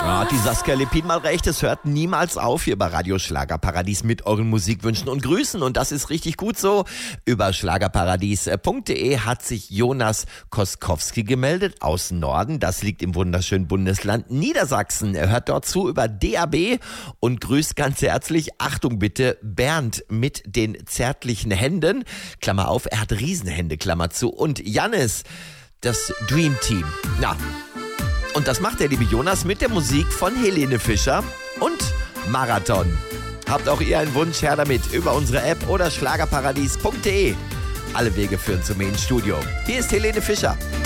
Ja, die Saskia Lepin mal recht, es hört niemals auf hier bei Radio Schlagerparadies mit euren Musikwünschen und Grüßen und das ist richtig gut so. Über schlagerparadies.de hat sich Jonas Koskowski gemeldet aus Norden, das liegt im wunderschönen Bundesland Niedersachsen. Er hört dort zu über DAB und grüßt ganz herzlich, Achtung bitte, Bernd mit den zärtlichen Händen, Klammer auf, er hat Riesenhände, Klammer zu, und Jannis, das Dream Team. Ja. Und das macht der liebe Jonas mit der Musik von Helene Fischer und Marathon. Habt auch ihr einen Wunsch, her damit über unsere App oder schlagerparadies.de. Alle Wege führen zum Main Studio. Hier ist Helene Fischer.